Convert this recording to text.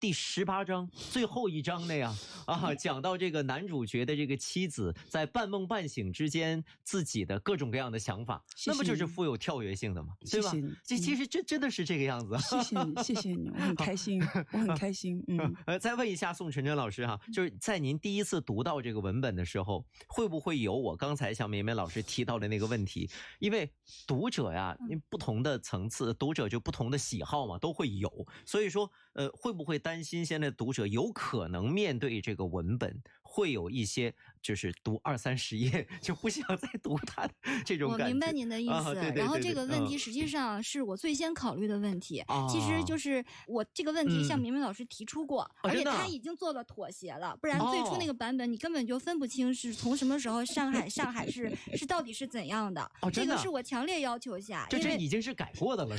第18章最后一章的呀，讲到这个男主角的这个妻子在半梦半醒之间自己的各种各样的想法，那么就是富有跳跃性的嘛，对吧？这其实这真的是这个样子。 谢谢你，谢谢你，我很开心，我很开心。 再问一下宋晨晨老师哈，就是在您第一次读到这个文本的时候，会不会有我刚才像绵绵老师提到的那个问题？因为读者呀，不同的层次，读者就不同的喜好嘛，都会有，所以说会不会担心现在读者有可能面对这个文本会有一些就是读20-30页就不想再读它的这种感觉？ 我明白您的意思。 对， 然后这个问题实际上是我最先考虑的问题。其实就是我这个问题向绵绵老师提出过，而且他已经做了妥协了，不然最初那个版本你根本就分不清是从什么时候上海是到底是怎样的。这个是我强烈要求下， 这已经是改过的了。